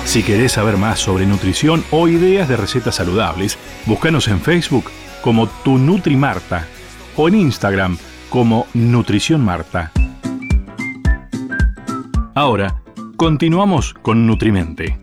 Si querés saber más sobre nutrición o ideas de recetas saludables, búscanos en Facebook como Tu Nutri Marta o en Instagram como Nutrición Marta. Ahora, continuamos con Nutrimente.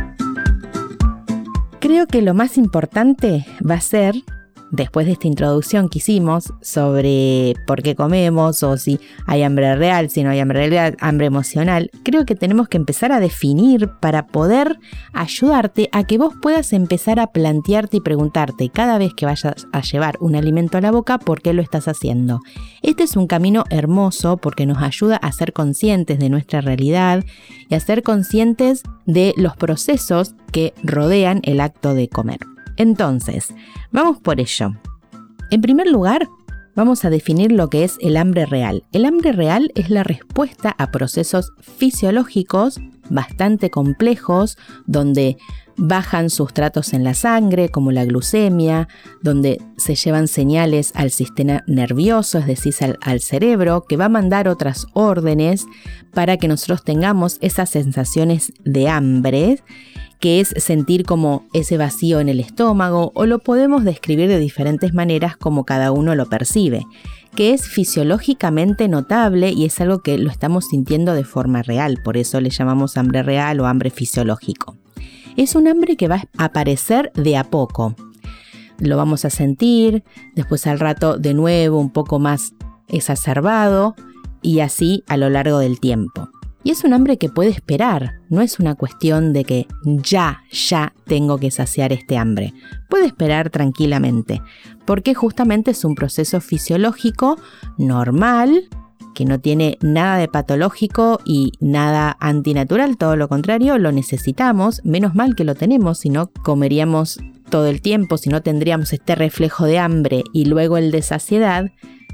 Creo que lo más importante va a ser, después de esta introducción que hicimos sobre por qué comemos o si hay hambre real, si no hay hambre real, hambre emocional, creo que tenemos que empezar a definir para poder ayudarte a que vos puedas empezar a plantearte y preguntarte cada vez que vayas a llevar un alimento a la boca por qué lo estás haciendo. Este es un camino hermoso porque nos ayuda a ser conscientes de nuestra realidad y a ser conscientes de los procesos que rodean el acto de comer. Entonces, vamos por ello. En primer lugar, vamos a definir lo que es el hambre real. El hambre real es la respuesta a procesos fisiológicos bastante complejos, donde bajan sustratos en la sangre, como la glucemia, donde se llevan señales al sistema nervioso, es decir, al cerebro, que va a mandar otras órdenes para que nosotros tengamos esas sensaciones de hambre, que es sentir como ese vacío en el estómago, o lo podemos describir de diferentes maneras como cada uno lo percibe, que es fisiológicamente notable y es algo que lo estamos sintiendo de forma real, por eso le llamamos hambre real o hambre fisiológico. Es un hambre que va a aparecer de a poco. Lo vamos a sentir, después al rato de nuevo un poco más exacerbado y así a lo largo del tiempo. Y es un hambre que puede esperar, no es una cuestión de que ya tengo que saciar este hambre. Puede esperar tranquilamente, porque justamente es un proceso fisiológico normal, que no tiene nada de patológico y nada antinatural, todo lo contrario, lo necesitamos, menos mal que lo tenemos, si no comeríamos todo el tiempo, si no tendríamos este reflejo de hambre y luego el de saciedad,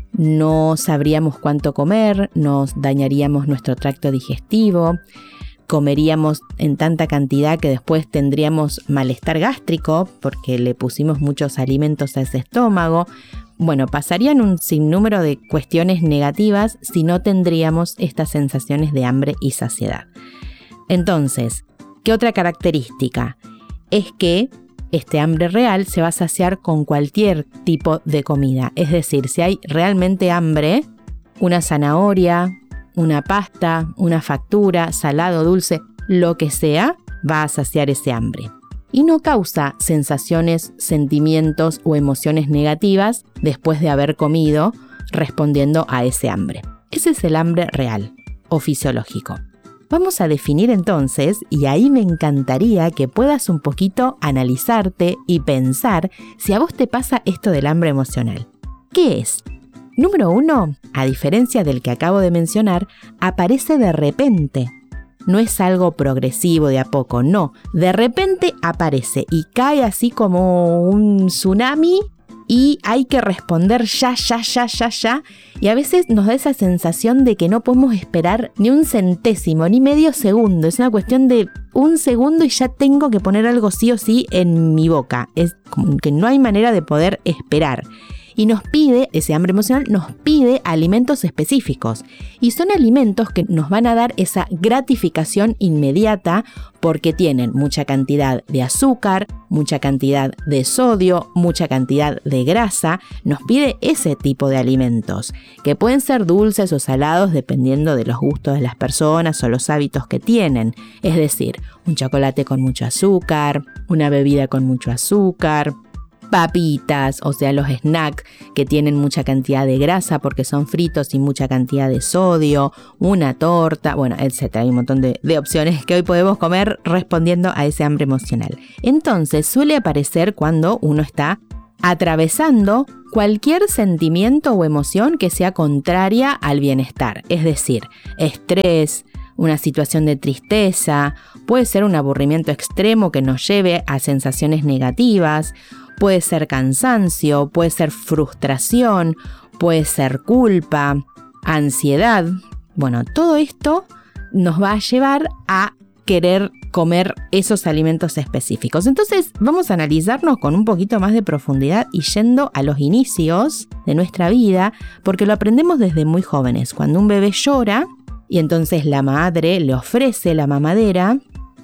no sabríamos cuánto comer, nos dañaríamos nuestro tracto digestivo, comeríamos en tanta cantidad que después tendríamos malestar gástrico porque le pusimos muchos alimentos a ese estómago. Bueno, pasarían un sinnúmero de cuestiones negativas si no tendríamos estas sensaciones de hambre y saciedad. Entonces, ¿qué otra característica? Es que este hambre real se va a saciar con cualquier tipo de comida. Es decir, si hay realmente hambre, una zanahoria, una pasta, una factura, salado, dulce, lo que sea, va a saciar ese hambre. Y no causa sensaciones, sentimientos o emociones negativas después de haber comido respondiendo a ese hambre. Ese es el hambre real o fisiológico. Vamos a definir entonces, y ahí me encantaría que puedas un poquito analizarte y pensar si a vos te pasa esto del hambre emocional. ¿Qué es? Número 1, a diferencia del que acabo de mencionar, aparece de repente. No es algo progresivo de a poco, no. De repente aparece y cae así como un tsunami y hay que responder ya. Y a veces nos da esa sensación de que no podemos esperar ni un centésimo, ni medio segundo. Es una cuestión de un segundo y ya tengo que poner algo sí o sí en mi boca. Es como que no hay manera de poder esperar. Y nos pide, ese hambre emocional nos pide alimentos específicos. Y son alimentos que nos van a dar esa gratificación inmediata porque tienen mucha cantidad de azúcar, mucha cantidad de sodio, mucha cantidad de grasa. Nos pide ese tipo de alimentos, que pueden ser dulces o salados dependiendo de los gustos de las personas o los hábitos que tienen. Es decir, un chocolate con mucho azúcar, una bebida con mucho azúcar, papitas, o sea, los snacks que tienen mucha cantidad de grasa porque son fritos y mucha cantidad de sodio, una torta, bueno, etc. Hay un montón de opciones que hoy podemos comer respondiendo a ese hambre emocional. Entonces, suele aparecer cuando uno está atravesando cualquier sentimiento o emoción que sea contraria al bienestar, es decir, estrés, una situación de tristeza, puede ser un aburrimiento extremo que nos lleve a sensaciones negativas, puede ser cansancio, puede ser frustración, puede ser culpa, ansiedad. Bueno, todo esto nos va a llevar a querer comer esos alimentos específicos. Entonces vamos a analizarnos con un poquito más de profundidad y yendo a los inicios de nuestra vida, porque lo aprendemos desde muy jóvenes. Cuando un bebé llora y entonces la madre le ofrece la mamadera,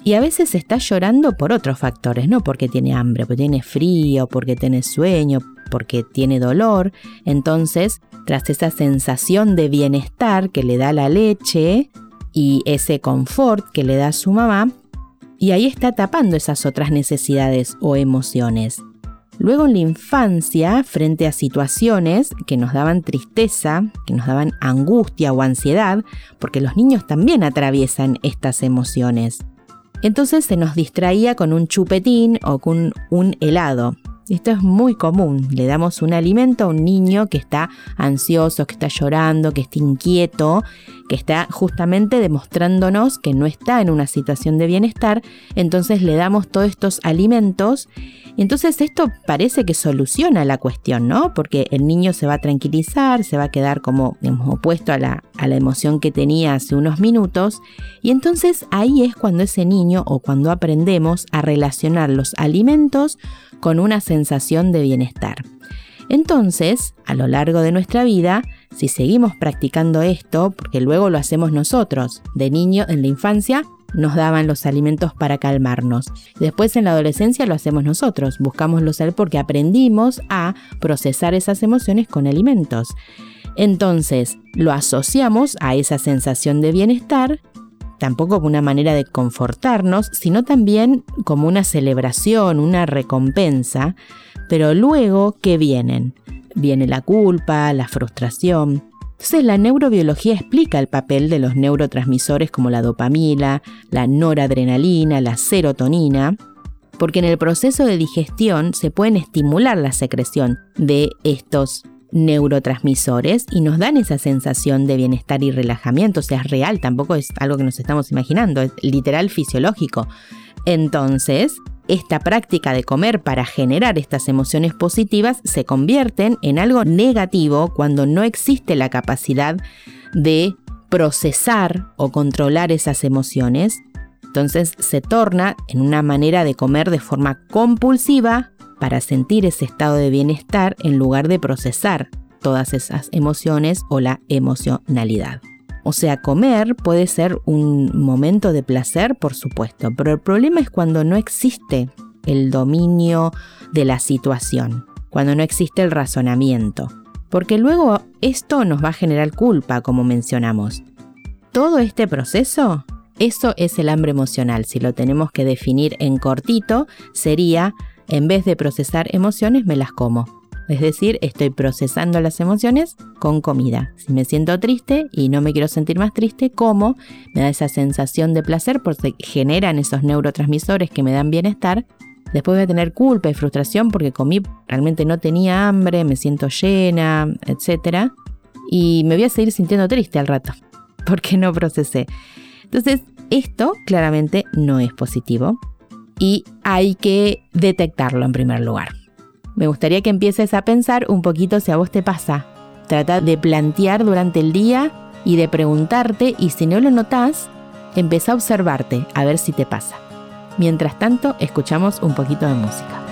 Y a veces está llorando por otros factores, no porque tiene hambre, porque tiene frío, porque tiene sueño, porque tiene dolor. Entonces, tras esa sensación de bienestar que le da la leche y ese confort que le da su mamá, y ahí está tapando esas otras necesidades o emociones. Luego en la infancia, frente a situaciones que nos daban tristeza, que nos daban angustia o ansiedad, porque los niños también atraviesan estas emociones. Entonces se nos distraía con un chupetín o con un helado. Esto es muy común. Le damos un alimento a un niño que está ansioso, que está llorando, que está inquieto, que está justamente demostrándonos que no está en una situación de bienestar. Entonces le damos todos estos alimentos. Entonces esto parece que soluciona la cuestión, ¿no? Porque el niño se va a tranquilizar, se va a quedar como opuesto a la emoción que tenía hace unos minutos. Y entonces ahí es cuando ese niño o cuando aprendemos a relacionar los alimentos con una sensación de bienestar. Entonces, a lo largo de nuestra vida, si seguimos practicando esto, porque luego lo hacemos nosotros, de niño, en la infancia, nos daban los alimentos para calmarnos. Después en la adolescencia lo hacemos nosotros, buscamos los alimentos porque aprendimos a procesar esas emociones con alimentos. Entonces, lo asociamos a esa sensación de bienestar, tampoco como una manera de confortarnos, sino también como una celebración, una recompensa. Pero luego, ¿qué vienen? Viene la culpa, la frustración. Entonces, la neurobiología explica el papel de los neurotransmisores como la dopamina, la noradrenalina, la serotonina, porque en el proceso de digestión se pueden estimular la secreción de estos neurotransmisores y nos dan esa sensación de bienestar y relajamiento. O sea, es real, tampoco es algo que nos estamos imaginando, es literal fisiológico. Entonces, esta práctica de comer para generar estas emociones positivas se convierten en algo negativo cuando no existe la capacidad de procesar o controlar esas emociones. Entonces se torna en una manera de comer de forma compulsiva para sentir ese estado de bienestar en lugar de procesar todas esas emociones o la emocionalidad. O sea, comer puede ser un momento de placer, por supuesto, pero el problema es cuando no existe el dominio de la situación, cuando no existe el razonamiento, porque luego esto nos va a generar culpa, como mencionamos. Todo este proceso, eso es el hambre emocional. Si lo tenemos que definir en cortito, sería, en vez de procesar emociones, me las como. Es decir, estoy procesando las emociones con comida. Si me siento triste y no me quiero sentir más triste, como me da esa sensación de placer porque generan esos neurotransmisores que me dan bienestar. Después voy a tener culpa y frustración porque comí, realmente no tenía hambre, me siento llena, etc. Y me voy a seguir sintiendo triste al rato porque no procesé. Entonces, esto claramente no es positivo y hay que detectarlo en primer lugar. Me gustaría que empieces a pensar un poquito si a vos te pasa. Trata de plantear durante el día y de preguntarte, y si no lo notás, empezá a observarte a ver si te pasa. Mientras tanto, escuchamos un poquito de música.